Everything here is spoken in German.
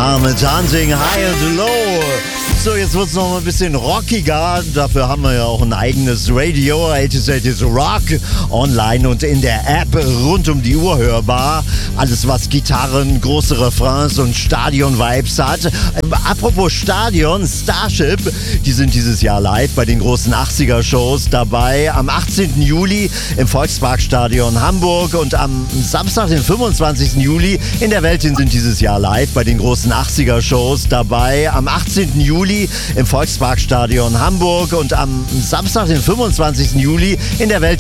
Star mit Hunting High and Low. So, jetzt wird es noch ein bisschen rockiger. Dafür haben wir ja auch ein eigenes Radio. 80s Rock online und in der App rund um die Uhr hörbar. Alles, was Gitarren, große Refrains und Stadion-Vibes hat. Apropos Stadion, Starship, die sind dieses Jahr live bei den großen 80er-Shows dabei. Am 18. Juli im Volksparkstadion Hamburg und am Samstag, den 25. Juli in der Welt sind dieses Jahr live bei den großen 80er-Shows dabei. Am 18. Juli im Volksparkstadion Hamburg und am Samstag, den 25. Juli in der Welt